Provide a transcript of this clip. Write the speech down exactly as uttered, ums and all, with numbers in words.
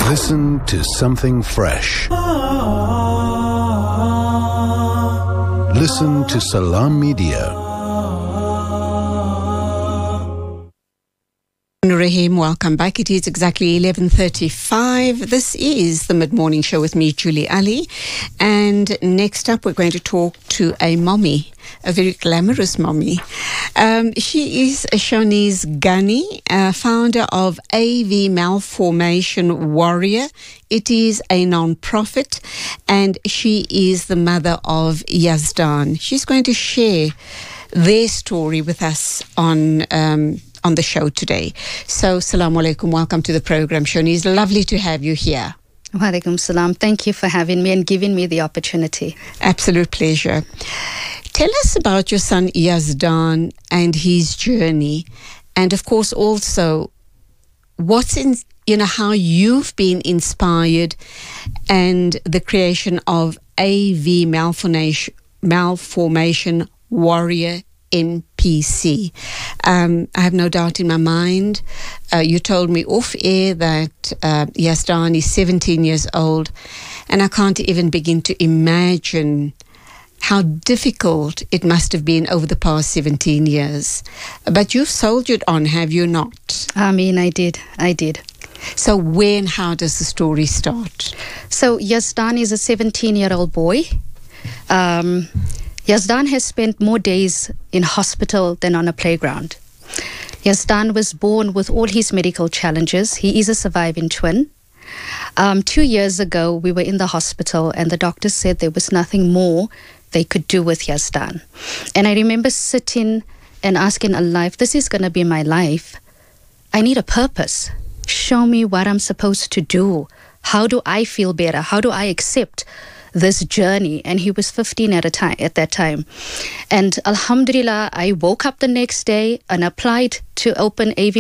Listen to something fresh. Listen to Salam Media. Rahim, welcome back. It is exactly eleven thirty-five. This is the Mid-Morning Show with me, Julie Ali. And next up, we're going to talk to a mommy, a very glamorous mommy. Um, she is Shawnees Ghani, uh, founder of A V Malformation Warrior. It is a non-profit, and she is the mother of Yazdan. She's going to share their story with us on um, on the show today. So, Assalamu alaikum. Welcome to the program, Shawnees. Lovely to have you here. Wa alaikum salam. Thank you for having me and giving me the opportunity. Absolute pleasure. Tell us about your son Yazdan and his journey, and of course also what's in, you know, how you've been inspired and the creation of A V Malformation, Malformation Warrior N P C. Um, I have no doubt in my mind, uh, you told me off air that uh, Yazdan is seventeen years old, and I can't even begin to imagine how difficult it must have been over the past seventeen years. But you've soldiered on, have you not? I mean, I did. I did. So where and how does the story start? So Yazdan is a seventeen-year-old boy. Um, Yazdan has spent more days in hospital than on a playground. Yazdan was born with all his medical challenges. He is a surviving twin. Um, two years ago, we were in the hospital and the doctor said there was nothing more they could do with Yazdan. And I remember sitting and asking Allah, if this is going to be my life, I need a purpose. Show me what I'm supposed to do. How do I feel better? How do I accept this journey? And he was fifteen at a time at that time. And alhamdulillah, I woke up the next day and applied to open A V